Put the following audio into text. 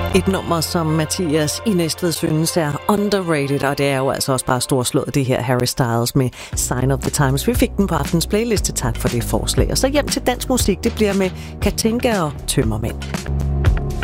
Et nummer, som Mathias i Næstved synes er underrated, og det er jo altså også bare storslået, det her Harry Styles med Sign of the Times. Vi fik den på aftens playliste. Tak for det forslag. Og så hjem til dansk musik, det bliver med Katinka og Tømmermænd.